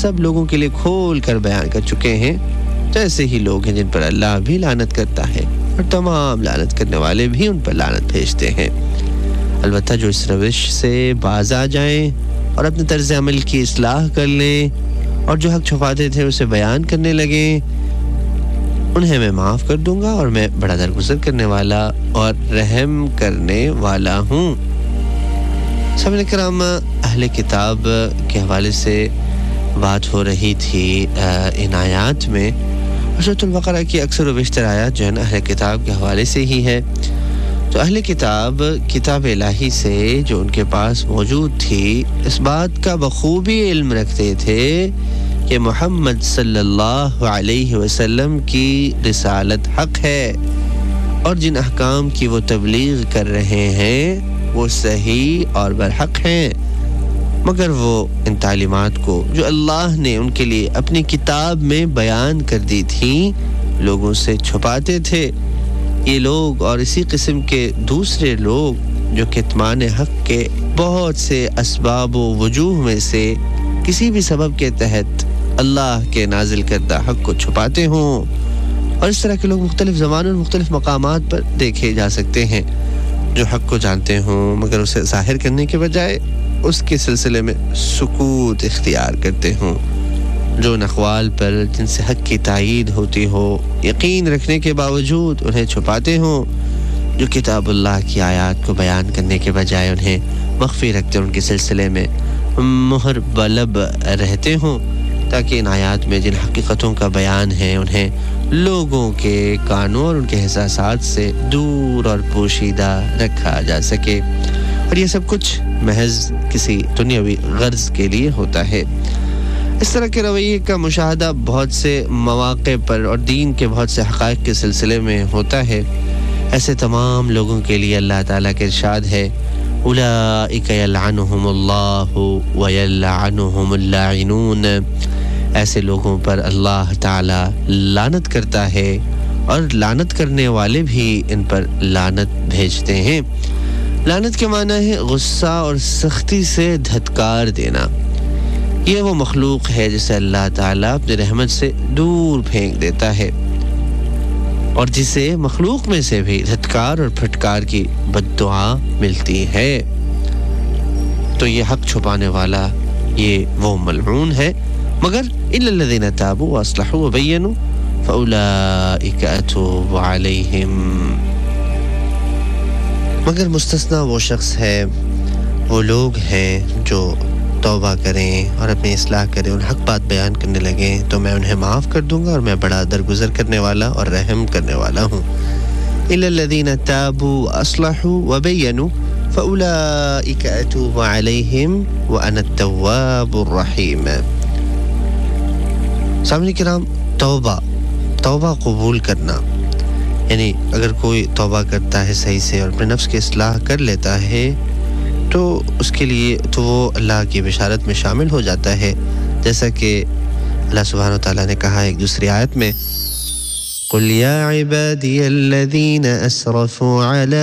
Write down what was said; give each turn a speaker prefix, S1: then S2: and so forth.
S1: سب لوگوں کے لیے کھول کر بیان کر چکے ہیں، تو ایسے ہی لوگ ہیں جن پر اللہ بھی لعنت کرتا ہے اور تمام لعنت کرنے والے بھی ان پر لعنت بھیجتے ہیں۔ البتہ جو اس روش سے باز آ جائیں اور اپنے طرز عمل کی اصلاح کر لیں اور جو حق چھپاتے تھے اسے بیان کرنے لگیں، انہیں میں معاف کر دوں گا اور میں بڑا درگزر کرنے والا اور رحم کرنے والا ہوں۔ سامعین کرام، اہل کتاب کے حوالے سے بات ہو رہی تھی ان آیات میں، سورۃ البقرہ کی اکثر و بیشتر آیات جو ہے نا اہل کتاب کے حوالے سے ہی ہے۔ تو اہل کتاب کتاب الہی سے جو ان کے پاس موجود تھی، اس بات کا بخوبی علم رکھتے تھے کہ محمد صلی اللہ علیہ وسلم کی رسالت حق ہے اور جن احکام کی وہ تبلیغ کر رہے ہیں وہ صحیح اور برحق ہیں، مگر وہ ان تعلیمات کو جو اللہ نے ان کے لیے اپنی کتاب میں بیان کر دی تھیں لوگوں سے چھپاتے تھے۔ یہ لوگ اور اسی قسم کے دوسرے لوگ جو کتمان حق کے بہت سے اسباب و وجوہ میں سے کسی بھی سبب کے تحت اللہ کے نازل کردہ حق کو چھپاتے ہوں، اور اس طرح کے لوگ مختلف زمانوں اور مختلف مقامات پر دیکھے جا سکتے ہیں، جو حق کو جانتے ہوں مگر اسے ظاہر کرنے کے بجائے اس کے سلسلے میں سکوت اختیار کرتے ہوں، جو ان اقوال پر جن سے حق کی تائید ہوتی ہو یقین رکھنے کے باوجود انہیں چھپاتے ہوں، جو کتاب اللہ کی آیات کو بیان کرنے کے بجائے انہیں مخفی رکھتے ان کے سلسلے میں مہر بلب رہتے ہوں، تاکہ ان آیات میں جن حقیقتوں کا بیان ہے انہیں لوگوں کے کانوں اور ان کے احساسات سے دور اور پوشیدہ رکھا جا سکے، اور یہ سب کچھ محض کسی دنیاوی غرض کے لیے ہوتا ہے۔ اس طرح کے رویے کا مشاہدہ بہت سے مواقع پر اور دین کے بہت سے حقائق کے سلسلے میں ہوتا ہے۔ ایسے تمام لوگوں کے لیے اللہ تعالیٰ کا ارشاد ہے، اولئک یلعنہم اللہ ویلعنہم اللاعنون، ایسے لوگوں پر اللہ تعالیٰ لعنت کرتا ہے اور لعنت کرنے والے بھی ان پر لعنت بھیجتے ہیں۔ لعنت کے معنی ہے غصہ اور سختی سے دھتکار دینا۔ یہ وہ مخلوق ہے جسے اللہ تعالیٰ اپنی رحمت سے دور پھینک دیتا ہے اور جسے مخلوق میں سے بھی دھتکار اور پھٹکار کی بد دعا ملتی ہے۔ تو یہ حق چھپانے والا یہ وہ ملعون ہے، مگر الا الذین تابوا واصلحوا وبینوا فاولئک اتوب علیہم، مگر مستثنا وہ شخص ہے، وہ لوگ ہیں جو توبہ کریں اور اپنی اصلاح کریں اور حق بات بیان کرنے لگیں تو میں انہیں معاف کر دوں گا اور میں بڑا درگزر کرنے والا اور رحم کرنے والا ہوں۔ الا الذین تابوا واصلحوا وبینوا فاولئک اتوب علیہم وانا التواب الرحیم۔ سامعین کرام، توبہ قبول کرنا، یعنی اگر کوئی توبہ کرتا ہے صحیح سے اور اپنے نفس کی اصلاح کر لیتا ہے تو اس کے لیے تو وہ اللہ کی بشارت میں شامل ہو جاتا ہے، جیسا کہ اللہ سبحانہ وتعالیٰ نے کہا ایک دوسری آیت میں، قُلْ يَا عِبَادِيَ الَّذِينَ أَسْرَفُوا عَلَىٰ